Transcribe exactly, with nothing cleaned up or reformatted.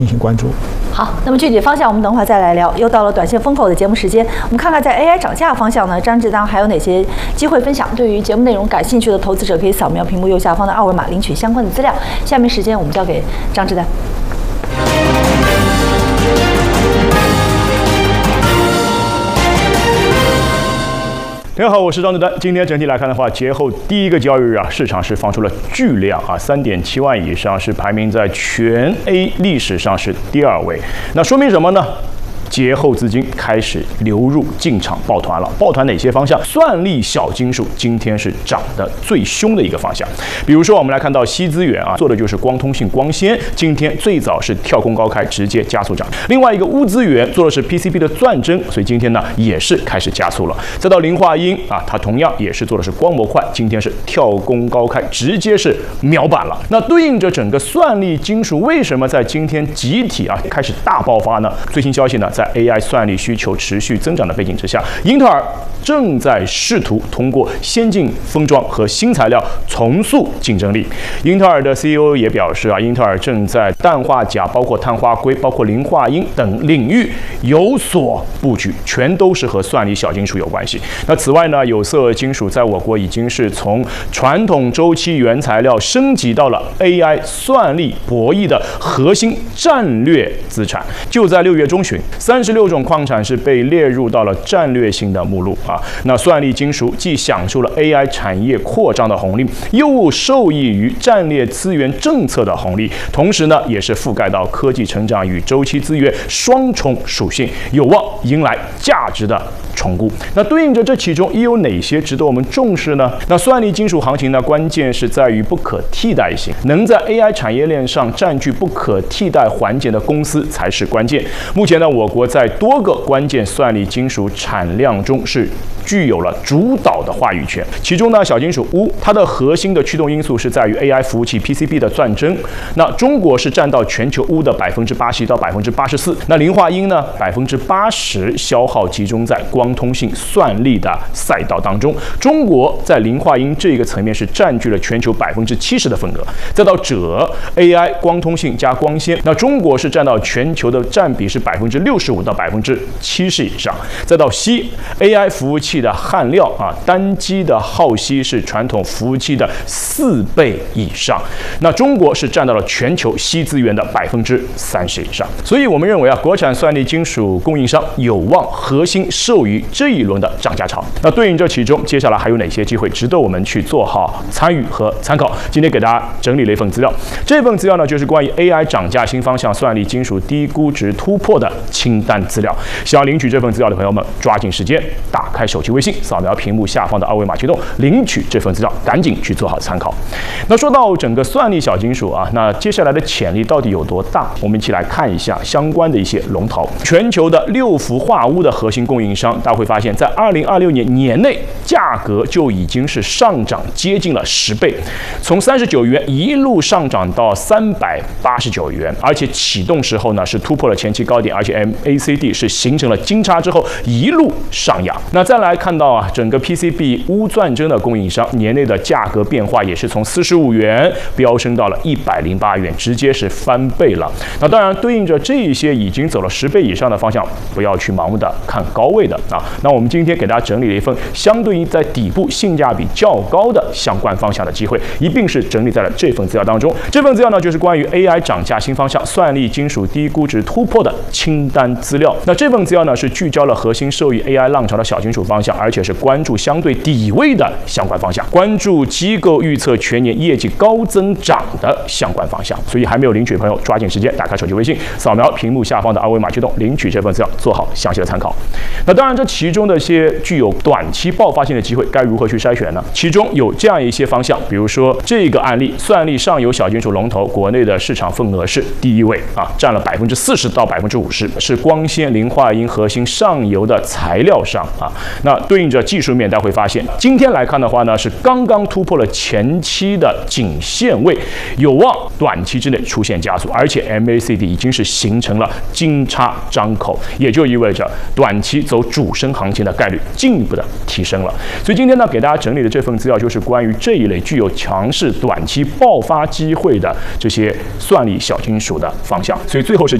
进行关注。 好，那么具体方向我们等会儿再来聊。又到了短线风口的节目时间，我们看看在 A I 涨价方向呢，张志当还有哪些机会分享？对于节目内容感兴趣的投资者，可以扫描屏幕右下方的二维码领取相关的资料。下面时间我们交给张志丹。 大家好，我是张志丹。今天整体来看的话，节后第一个交易日啊，市场是放出了巨量啊，三点七万以上，是排名在全 A 历史上是第二位。那说明什么呢？节后资金开始流入进场抱团了，抱团哪些方向？算力小金属今天是涨得最凶的一个方向。比如说，我们来看到硒资源啊，做的就是光通信、光纤，今天最早是跳空高开，直接加速涨。另外一个钨资源做的是 P C B 的钻针，所以今天呢也是开始加速了。再到磷化铟啊，它同样也是做的是光模块，今天是跳空高开，直接是秒板了。那对应着整个算力金属，为什么在今天集体啊开始大爆发呢？最新消息呢，在在 A I 算力需求持续增长的背景之下，英特尔正在试图通过先进封装和新材料重塑竞争力。英特尔的 C E O 也表示啊，英特尔正在氮化钾、包括碳化硅、包括磷化铟等领域有所布局，全都是和算力小金属有关系。那此外呢，有色金属在我国已经是从传统周期原材料升级到了 A I 算力博弈的核心战略资产。就在六月中旬，三十六种矿产是被列入到了战略性的目录啊。那算力金属既享受了 A I 产业扩张的红利，又受益于战略资源政策的红利，同时呢，也是覆盖到科技成长与周期资源双重属性，有望迎来价值的重估。那对应着这其中又有哪些值得我们重视呢？那算力金属行情呢，关键是在于不可替代性，能在 A I 产业链上占据不可替代环节的公司才是关键。目前呢，我国在多个关键算力金属产量中是具有了主导的话语权。其中呢，小金属钨它的核心的驱动因素是在于 A I 服务器 P C B 的钻针。那中国是占到全球钨的百分之八十到百分之八十四。那磷化铟呢，百分之八十消耗集中在光通信算力的赛道当中。中国在磷化铟这个层面是占据了全球百分之七十的份额。再到锗 A I 光通信加光纤，那中国是占到全球的占比是百分之六十五到百分之七十以上。再到硒 A I 服务器的焊料啊，单机的耗硒是传统服务器的四倍以上。那中国是占到了全球硒资源的百分之三十以上。所以我们认为啊，国产算力金属供应商有望核心受于这一轮的涨价潮。那对应这其中，接下来还有哪些机会值得我们去做好参与和参考？今天给大家整理了一份资料，这份资料呢就是关于 A I 涨价新方向算力金属低估值突破的清单资料。想要领取这份资料的朋友们，抓紧时间打开手机微信，扫描屏幕下方的二维码驱动领取这份资料，赶紧去做好参考。那说到整个算力小金属啊，那接下来的潜力到底有多大？我们一起来看一下相关的一些龙头。全球的六氟化钨的核心供应商，大家会发现，在二零二六年年内价格就已经是上涨接近了十倍，从三十九元一路上涨到三百八十九元，而且启动时候呢是突破了前期高点，而且 M A C D 是形成了金叉之后一路上扬。那再来看到啊，整个 P C B 钨钻针的供应商年内的价格变化也是从四十五元飙升到了一百零八元，直接是翻倍了。那当然对应着这一些已经走了十倍以上的方向，不要去盲目的看高位的啊。那我们今天给大家整理了一份相对于在底部性价比较高的相关方向的机会，一并是整理在了这份资料当中。这份资料呢，就是关于 A I 涨价新方向算力金属低估值突破的清单资料。那这份资料呢，是聚焦了核心受益 A I 浪潮的小金属方向，而且是关注相对底位的相关方向，关注机构预测全年业绩高增长的相关方向。所以还没有领取的朋友，抓紧时间打开手机微信，扫描屏幕下方的二维码驱动领取这份资料，做好详细的参考。那当然，这其中的一些具有短期爆发性的机会，该如何去筛选呢？其中有这样一些方向，比如说这个案例，算力上游小金属龙头，国内的市场份额是第一位啊，占了百分之四十到百分之五十，是光纤磷化银核心上游的材料上啊。那对应着技术面，大家会发现，今天来看的话呢，是刚刚突破了前期的颈线位，有望短期之内出现加速，而且 M A C D 已经是形成了金叉张口，也就意味着短期走主升行情的概率进一步的提升了。所以今天呢，给大家整理的这份资料就是关于这一类具有强势短期爆发机会的这些算力小金属的方向。所以最后是